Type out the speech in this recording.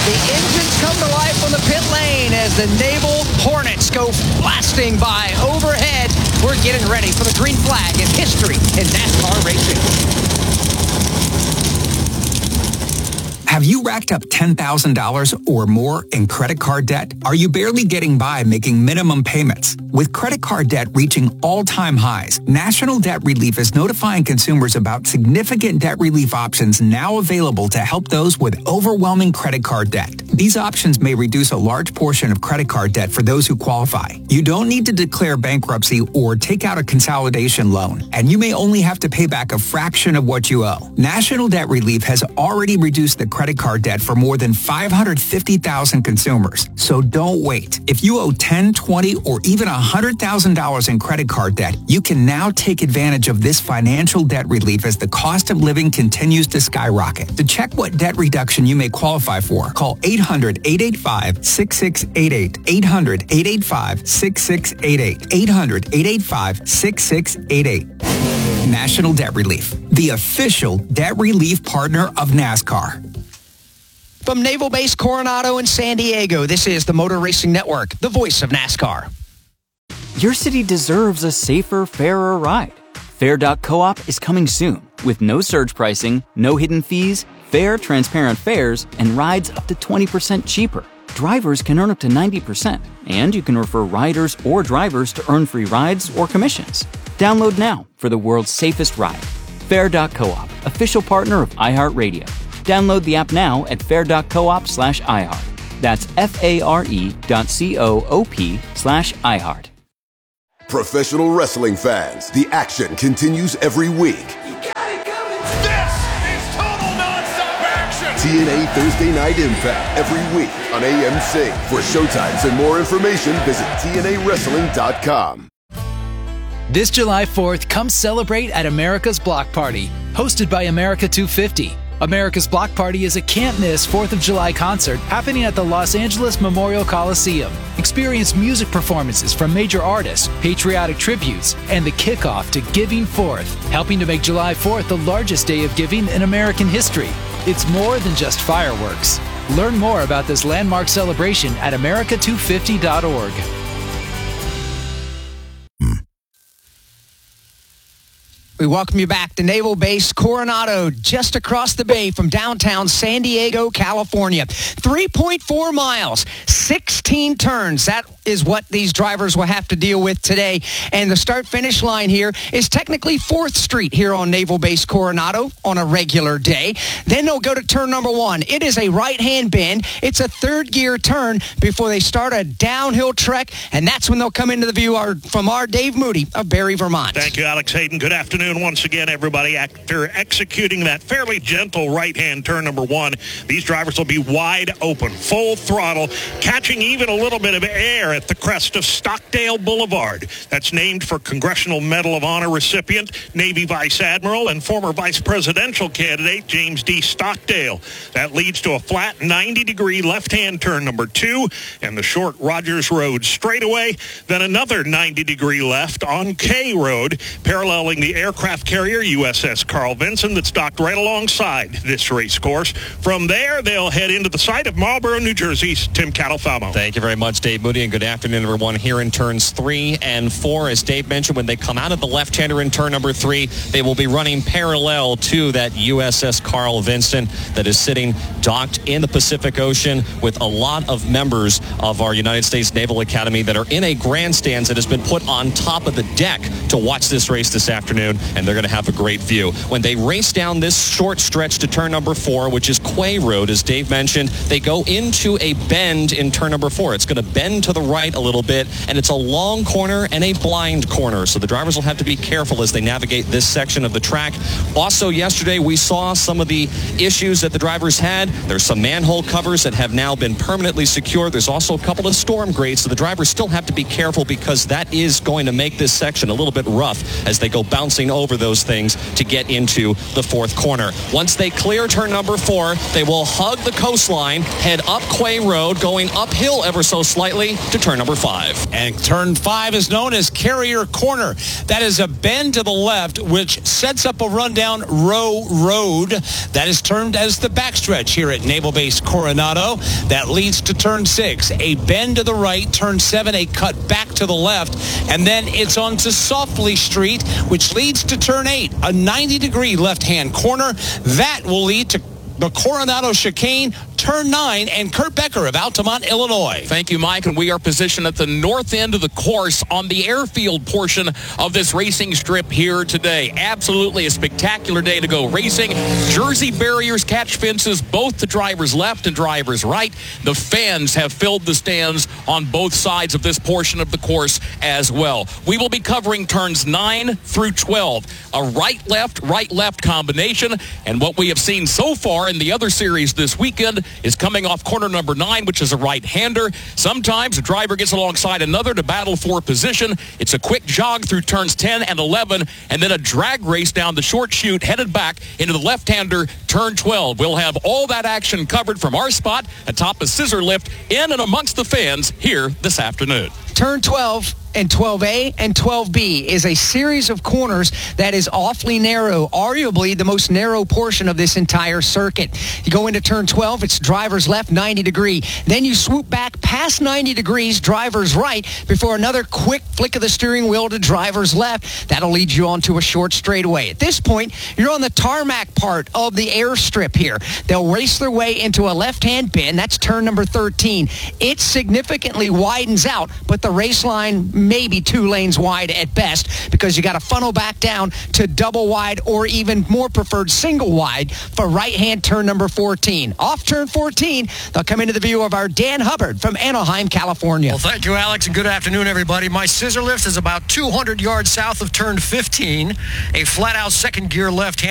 The engines come to life on the pit lane as the Naval Hornets go blasting by overhead. We're getting ready for the green flag and history in NASCAR racing. Have you racked up $10,000 or more in credit card debt? Are you barely getting by making minimum payments? With credit card debt reaching all-time highs, National Debt Relief is notifying consumers about significant debt relief options now available to help those with overwhelming credit card debt. These options may reduce a large portion of credit card debt for those who qualify. You don't need to declare bankruptcy or take out a consolidation loan, and you may only have to pay back a fraction of what you owe. National Debt Relief has already reduced the credit card debt for more than 550,000 consumers. So don't wait. If you owe $10, $20, or even $100,000 in credit card debt, you can now take advantage of this financial debt relief as the cost of living continues to skyrocket. To check what debt reduction you may qualify for, call 800-885-6688. 800-885-6688. 800-885-6688. National Debt Relief, the official debt relief partner of NASCAR. From Naval Base Coronado in San Diego, this is the Motor Racing Network, the voice of NASCAR. Your city deserves a safer, fairer ride. Fair.coop is coming soon with no surge pricing, no hidden fees, fair, transparent fares, and rides up to 20% cheaper. Drivers can earn up to 90%, and you can refer riders or drivers to earn free rides or commissions. Download now for the world's safest ride. Fair.coop, official partner of iHeartRadio. Download the app now at fair.coop/iHeart. That's FARE.coop/iHeart. Professional wrestling fans, the action continues every week. You got it coming. This is total nonstop action. TNA Thursday Night Impact every week on AMC. For showtimes and more information, visit TNAWrestling.com. This July 4th, come celebrate at America's Block Party, hosted by America 250. America's Block Party is a can't-miss 4th of July concert happening at the Los Angeles Memorial Coliseum. Experience music performances from major artists, patriotic tributes, and the kickoff to Giving Forth, helping to make July 4th the largest day of giving in American history. It's more than just fireworks. Learn more about this landmark celebration at america250.org. We welcome you back to Naval Base Coronado, just across the bay from downtown San Diego, California. 3.4 miles, 16 turns. That is what these drivers will have to deal with today. And the start-finish line here is technically 4th Street here on Naval Base Coronado on a regular day. Then they'll go to turn number 1. It is a right-hand bend. It's a third-gear turn before they start a downhill trek, and that's when they'll come into the view from our Dave Moody of Barrie, Vermont. Thank you, Alex Hayden. Good afternoon once again, everybody. After executing that fairly gentle right-hand turn number 1, these drivers will be wide open, full throttle, catching even a little bit of air at the crest of Stockdale Boulevard. That's named for Congressional Medal of Honor recipient, Navy Vice Admiral, and former vice presidential candidate James D. Stockdale. That leads to a flat 90-degree left-hand turn number 2 and the short Rogers Road straightaway, then another 90-degree left on K Road, paralleling the aircraft carrier USS Carl Vinson that's docked right alongside this race course. From there, they'll head into the site of Marlboro, New Jersey's Tim Catalfamo. Thank you very much, Dave Moody, and good afternoon, everyone. Here in turns 3 and 4, as Dave mentioned, when they come out of the left-hander in turn number 3, they will be running parallel to that USS Carl Vinson that is sitting docked in the Pacific Ocean with a lot of members of our United States Naval Academy that are in a grandstand that has been put on top of the deck to watch this race this afternoon, and they're going to have a great view. When they race down this short stretch to turn number 4, which is Quay Road, as Dave mentioned, they go into a bend in turn number 4. It's going to bend to the right a little bit, and it's a long corner and a blind corner, so the drivers will have to be careful as they navigate this section of the track. Also, yesterday we saw some of the issues that the drivers had. There's some manhole covers that have now been permanently secured. There's also a couple of storm grates, so the drivers still have to be careful because that is going to make this section a little bit rough as they go bouncing over those things to get into the fourth corner. Once they clear turn number 4, they will hug the coastline, head up Quay Road, going uphill ever so slightly to turn number 5. And turn 5 is known as Carrier Corner. That is a bend to the left, which sets up a rundown Row Road. That is termed as the backstretch here at Naval Base Coronado. That leads to turn 6, a bend to the right, turn 7, a cut back to the left, and then it's on to Softly Street, which leads to turn 8, a 90-degree left-hand corner. That will lead to the Coronado chicane, turn 9, and Kurt Becker of Altamont, Illinois. Thank you, Mike. And we are positioned at the north end of the course on the airfield portion of this racing strip here today. Absolutely a spectacular day to go racing. Jersey barriers, catch fences, both to drivers left and drivers right. The fans have filled the stands on both sides of this portion of the course as well. We will be covering turns 9 through 12, a right-left combination. And what we have seen so far in the other series this weekend is coming off corner number 9, which is a right-hander. Sometimes a driver gets alongside another to battle for position. It's a quick jog through turns 10 and 11, and then a drag race down the short chute headed back into the left-hander, turn 12. We'll have all that action covered from our spot atop a scissor lift in and amongst the fans here this afternoon. Turn 12 and 12A and 12B is a series of corners that is awfully narrow, arguably the most narrow portion of this entire circuit. You go into turn 12, it's driver's left, 90 degree. Then you swoop back past 90 degrees, driver's right, before another quick flick of the steering wheel to driver's left. That'll lead you onto a short straightaway. At this point, you're on the tarmac part of the airstrip here. They'll race their way into a left-hand bend. That's turn number 13. It significantly widens out, but the race line maybe 2 lanes wide at best, because you got to funnel back down to double wide or even more preferred single wide for right-hand turn number 14. Off turn 14, they'll come into the view of our Dan Hubbard from Anaheim, California. Well, thank you, Alex, and good afternoon, everybody. My scissor lift is about 200 yards south of turn 15, a flat-out second gear left-hand